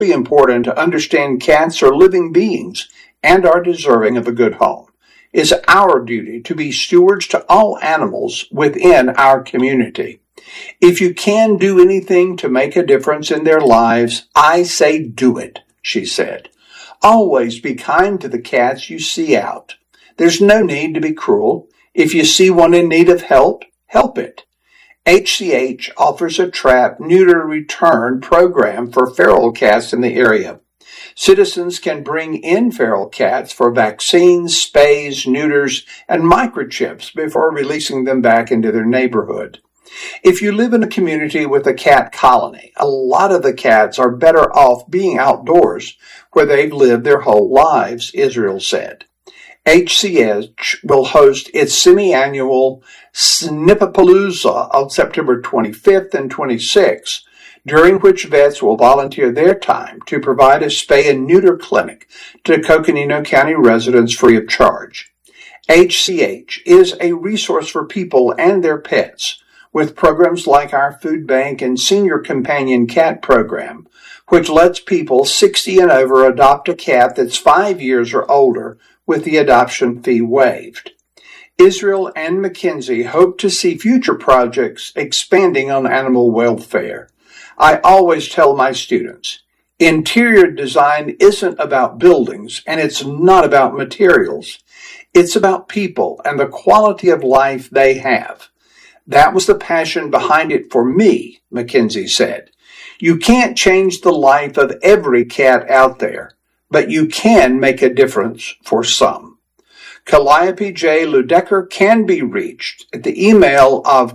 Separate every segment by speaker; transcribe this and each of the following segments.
Speaker 1: important to understand cats are living beings and are deserving of a good home. It's our duty to be stewards to all animals within our community. If you can do anything to make a difference in their lives, I say do it, she said. Always be kind to the cats you see out. There's no need to be cruel. If you see one in need of help, help it. HCH offers a trap, neuter, return program for feral cats in the area. Citizens can bring in feral cats for vaccines, spays, neuters, and microchips before releasing them back into their neighborhood. If you live in a community with a cat colony, a lot of the cats are better off being outdoors where they've lived their whole lives, Israel said. HCH will host its semi-annual Snippapalooza on September 25th and 26th, during which vets will volunteer their time to provide a spay and neuter clinic to Coconino County residents free of charge. HCH is a resource for people and their pets, with programs like our food bank and senior companion cat program, which lets people 60 and over adopt a cat that's 5 years or older with the adoption fee waived. Israel and Mackenzie hope to see future projects expanding on animal welfare. I always tell my students, interior design isn't about buildings and it's not about materials. It's about people and the quality of life they have. That was the passion behind it for me, Mackenzie said. You can't change the life of every cat out there, but you can make a difference for some. Calliope J. Ludecker can be reached at the email of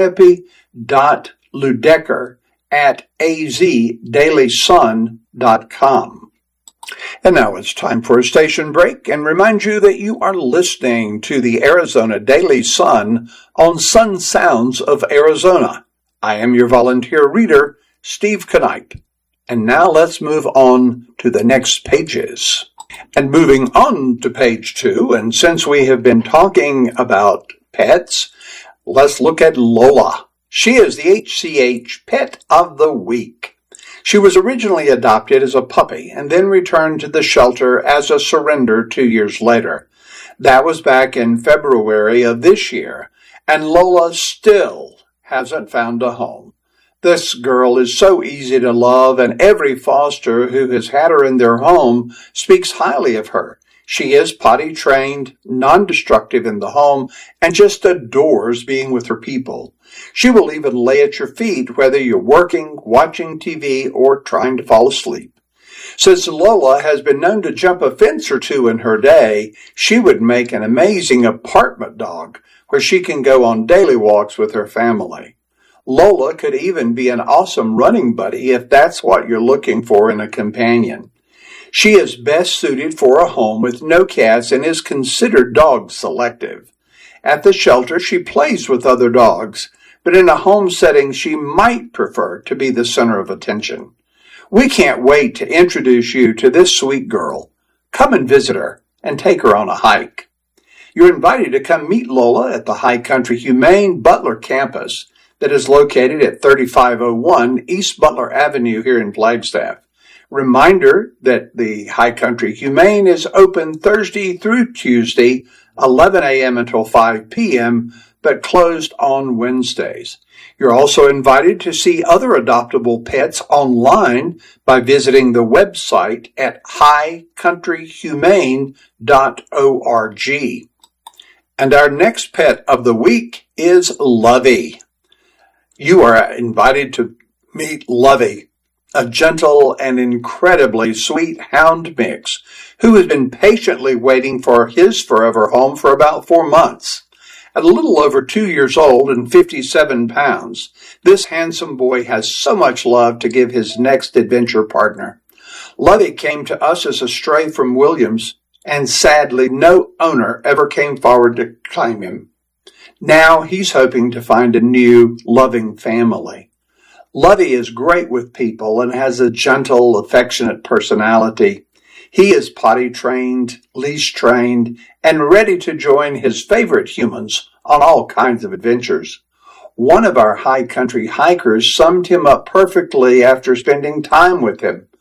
Speaker 1: calliope.ludecker@azdailysun.com. And now it's time for a station break and remind you that you are listening to the Arizona Daily Sun on Sun Sounds of Arizona. I am your volunteer reader, Steve Knight. And now let's move on to the next pages. And moving on to page 2, and since we have been talking about pets, let's look at Lola. She is the HCH Pet of the Week. She was originally adopted as a puppy and then returned to the shelter as a surrender 2 years later. That was back in February of this year, and Lola still hasn't found a home. This girl is so easy to love, and every foster who has had her in their home speaks highly of her. She is potty trained, non-destructive in the home, and just adores being with her people. She will even lay at your feet whether you're working, watching TV, or trying to fall asleep. Since Lola has been known to jump a fence or two in her day, she would make an amazing apartment dog where she can go on daily walks with her family. Lola could even be an awesome running buddy if that's what you're looking for in a companion. She is best suited for a home with no cats and is considered dog selective. At the shelter, she plays with other dogs, but in a home setting, she might prefer to be the center of attention. We can't wait to introduce you to this sweet girl. Come and visit her and take her on a hike. You're invited to come meet Lola at the High Country Humane Butler campus that is located at 3501 East Butler Avenue here in Flagstaff. Reminder that the High Country Humane is open Thursday through Tuesday, 11 a.m. until 5 p.m., but closed on Wednesdays. You're also invited to see other adoptable pets online by visiting the website at highcountryhumane.org. And our next pet of the week is Lovey. You are invited to meet Lovey, a gentle and incredibly sweet hound mix who has been patiently waiting for his forever home for about 4 months. At a little over 2 years old and 57 pounds, this handsome boy has so much love to give his next adventure partner. Lovey came to us as a stray from Williams, and sadly no owner ever came forward to claim him. Now he's hoping to find a new, loving family. Lovey is great with people and has a gentle, affectionate personality. He is potty trained, leash trained, and ready to join his favorite humans on all kinds of adventures. One of our high country hikers summed him up perfectly after spending time with him.